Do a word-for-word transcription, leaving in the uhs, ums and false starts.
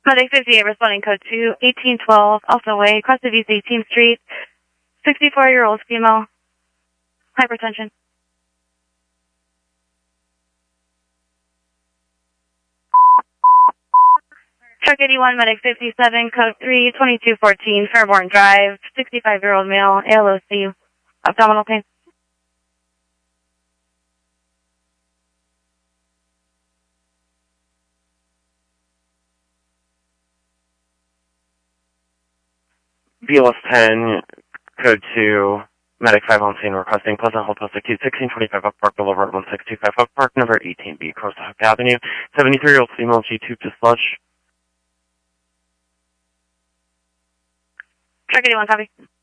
Medic fifty-eight responding code two, eighteen twelve, Alpha Way, across the V C eighteenth Street, sixty-four-year-old female, hypertension. Truck eighty-one, Medic fifty-seven, code three, twenty-two fourteen, Fairborn Drive, sixty-five-year-old male, A L O C, abdominal pain. B L S ten, code two, Medic five on scene requesting Pleasant Hill Post Acute sixteen twenty-five Oak Park Boulevard one six two five Oak Park, number eighteen B, across Hook Avenue, seventy-three-year-old female G-tube to sludge. Truck eighty-one, copy.